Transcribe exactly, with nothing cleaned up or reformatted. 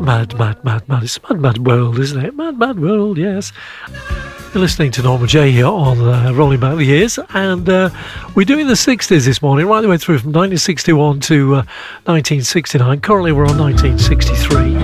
Mad, mad, mad, mad. It's a mad, mad world, isn't it? Mad, mad world, yes. You're listening to Norma J here on uh, Rolling Back the Years, and uh, we're doing the sixties this morning, right the way through from nineteen sixty-one to uh, nineteen sixty-nine. Currently, we're on nineteen sixty-three.